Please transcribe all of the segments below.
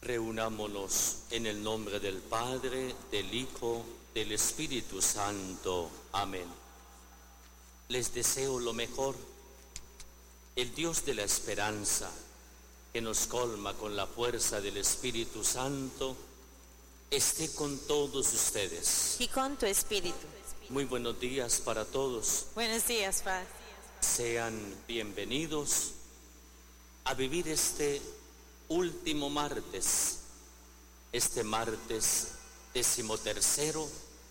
Reunámonos en el nombre del Padre, del Hijo, del Espíritu Santo. Amén. Les deseo lo mejor. El Dios de la esperanza, que nos colma con la fuerza del Espíritu Santo, esté con todos ustedes. Y con tu espíritu. Muy buenos días para todos. Buenos días, Padre. Sean bienvenidos a vivir este último martes, este martes 13º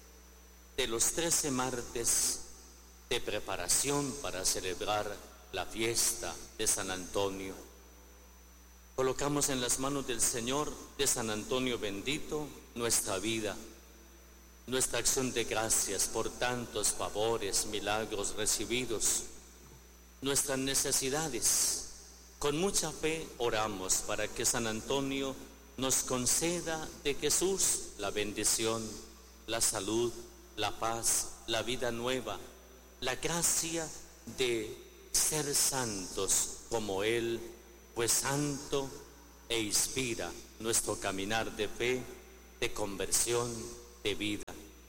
de los 13 martes de preparación para celebrar la fiesta de San Antonio. Colocamos en las manos del Señor, de San Antonio bendito, nuestra vida, nuestra acción de gracias por tantos favores, milagros recibidos, nuestras necesidades. Con mucha fe oramos para que San Antonio nos conceda de Jesús la bendición, la salud, la paz, la vida nueva, la gracia de ser santos como Él, pues santo e inspira nuestro caminar de fe, de conversión, de vida.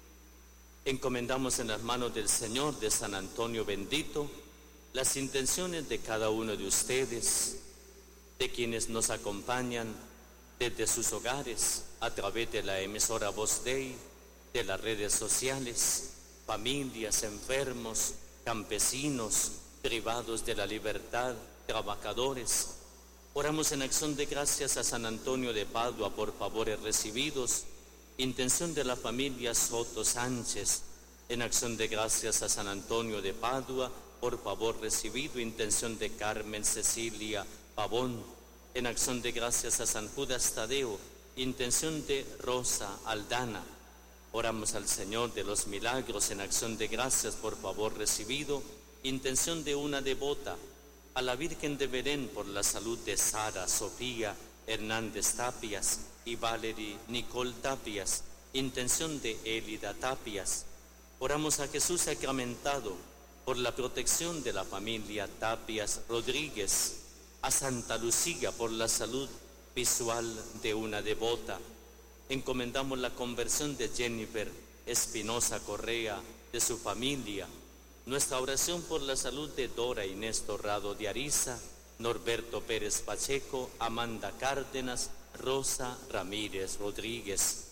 Encomendamos en las manos del Señor, de San Antonio bendito, las intenciones de cada uno de ustedes, de quienes nos acompañan desde sus hogares, a través de la emisora Voz Dei, de las redes sociales, familias, enfermos, campesinos, privados de la libertad, trabajadores. Oramos en acción de gracias a San Antonio de Padua por favores recibidos, intención de la familia Soto Sánchez, en acción de gracias a San Antonio de Padua por favor recibido, intención de Carmen Cecilia Pavón, en acción de gracias a San Judas Tadeo, intención de Rosa Aldana. Oramos al Señor de los milagros en acción de gracias por favor recibido, intención de una devota, a la Virgen de Belén por la salud de Sara Sofía Hernández Tapias y Valerie Nicole Tapias, intención de Elida Tapias. Oramos a Jesús sacramentado por la protección de la familia Tapias Rodríguez, a Santa Lucía por la salud visual de una devota. Encomendamos la conversión de Jennifer Espinosa Correa, de su familia. Nuestra oración por la salud de Dora Inés Torrado de Ariza, Norberto Pérez Pacheco, Amanda Cárdenas, Rosa Ramírez Rodríguez.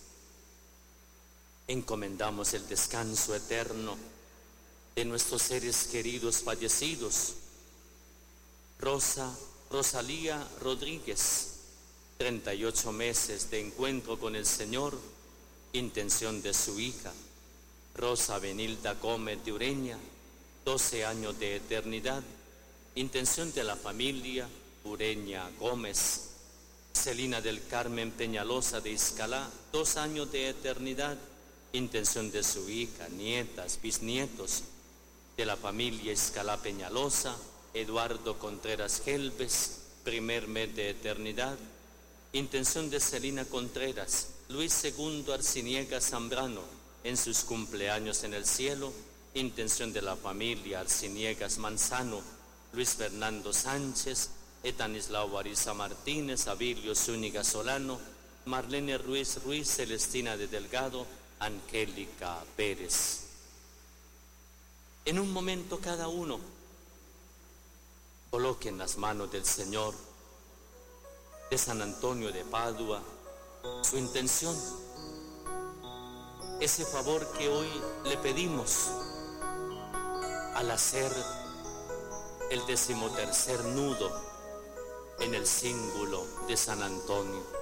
Encomendamos el descanso eterno de nuestros seres queridos fallecidos. Rosalía Rodríguez, 38 meses de encuentro con el Señor, intención de su hija. Rosa Benilda Gómez de Ureña, 12 años de eternidad, intención de la familia Ureña Gómez. Celina del Carmen Peñalosa de Iscalá, 2 años de eternidad, intención de su hija, nietas, bisnietos, de la familia Iscalá Peñalosa. Eduardo Contreras Gelbes, 1er mes de eternidad, intención de Celina Contreras. Luis II Arciniega Zambrano, en sus cumpleaños en el cielo, intención de la familia Arciniegas Manzano. Luis Fernando Sánchez, Etanislao Ariza Martínez, Abilio Zúñiga Solano, Marlene Ruiz, Celestina de Delgado, Angélica Pérez. En un momento cada uno coloque en las manos del Señor, de San Antonio de Padua, su intención, ese favor que hoy le pedimos al hacer el 13º nudo en el cíngulo de San Antonio.